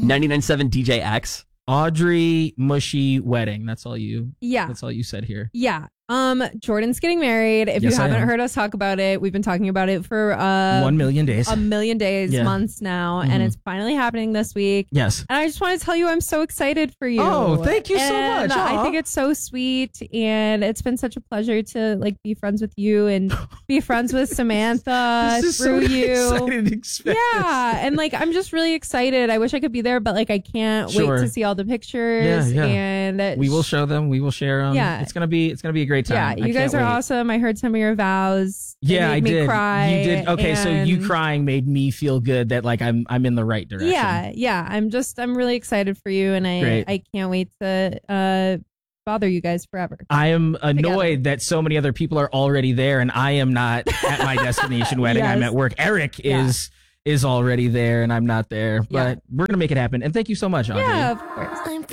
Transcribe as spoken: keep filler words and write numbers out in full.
ninety-nine point seven D J X. Audrey Mushy Wedding. That's all you. Yeah. That's all you said here. Yeah. Um, Jordan's getting married. If Yes, you I haven't am. heard us talk about it, we've been talking about it for uh One million days. a million days, Yeah. months now, Mhm. and it's finally happening this week. Yes. And I just want to tell you, I'm so excited for you. Oh, thank you so And much. I Aw. think it's so sweet, and it's been such a pleasure to like be friends with you and be friends with Samantha This is through so you. exciting to expect Yeah, and like I'm just really excited. I wish I could be there, but like I can't Sure. wait to see all the pictures. Yeah, yeah. And that We will show them. We will share them. Yeah. It's gonna be. It's gonna be a great time. Yeah, I you guys can't are wait. awesome. I heard some of your vows. It Yeah, made I me did. Cry, You did. Okay, so you and- crying made me feel good that like I'm I'm in the right direction. Yeah, yeah. I'm just I'm really excited for you, and I Great. I can't wait to uh bother you guys forever. I am annoyed Together. that so many other people are already there and I am not at my destination wedding. I'm Yes. at work. Eric Yeah. is is already there and I'm not there. But Yeah. we're gonna make it happen. And thank you so much, Audrey. Yeah, of course. I'm